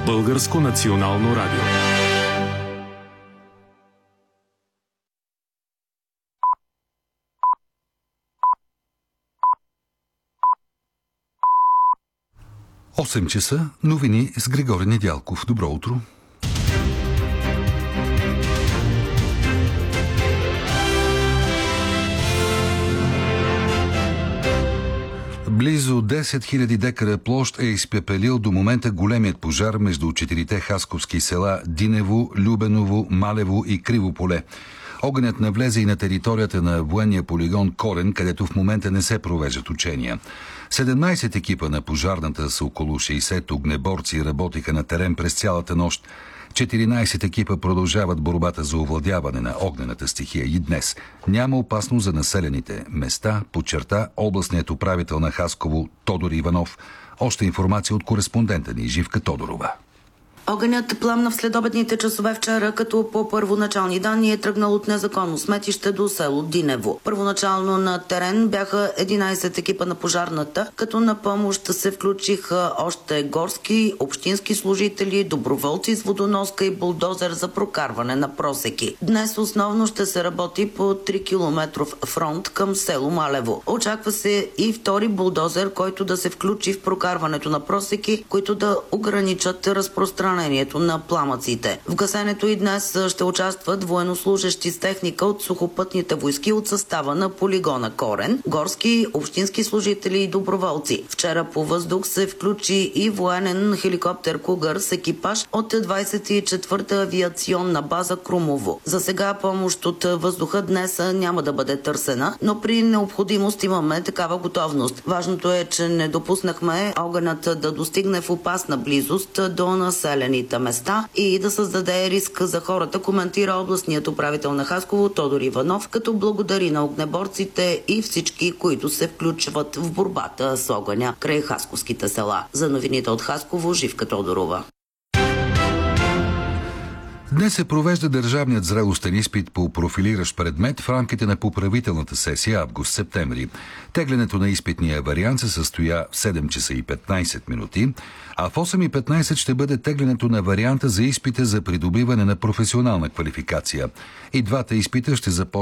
Българско национално радио. Осем часа, новини с Григорий Недялков. Добро утро! Близо 10 000 декара площ е изпепелил до момента големият пожар между четирите хасковски села Динево, Любеново, Малево и Кривополе. Огънят навлезе и на територията на военния полигон Корен, където в момента не се провеждат учения. 17 екипа на пожарната с около 60 огнеборци работиха на терен през цялата нощ. 14 екипа продължават борбата за овладяване на огнената стихия и днес. Няма опасност за населените места, подчерта областният управител на Хасково Тодор Иванов. Още информация от кореспондента ни Живка Тодорова. Огънят пламна в следобедните часове вчера, като по първоначални данни е тръгнал от незаконно сметище до село Динево. Първоначално на терен бяха 11 екипа на пожарната, като на помощ се включиха още горски, общински служители, доброволци с водоноска и булдозер за прокарване на просеки. Днес основно ще се работи по 3 километров фронт към село Малево. Очаква се и втори булдозер, който да се включи в прокарването на просеки, които да ограничат разпространението на пламъците. В гасенето и днес ще участват военнослужещи с техника от сухопътните войски от състава на полигона Корен, горски, общински служители и доброволци. Вчера по въздух се включи и военен хеликоптер Кугър с екипаж от 24-та авиационна база Крумово. За сега помощ от въздуха днес няма да бъде търсена, но при необходимост имаме такава готовност. Важното е, че не допуснахме огънят да достигне в опасна близост до населените места и да създаде риск за хората, коментира областният управител на Хасково Тодор Иванов, като благодари на огнеборците и всички, които се включват в борбата с огъня край хасковските села. За новините от Хасково, Живка Тодорова. Днес се провежда държавният зрелостен изпит по профилиращ предмет в рамките на поправителната сесия август-септември. Теглянето на изпитния вариант се състоя в 7 часа и 15 минути, а в 8:15 ще бъде теглянето на варианта за изпита за придобиване на професионална квалификация. И двата изпита ще започнат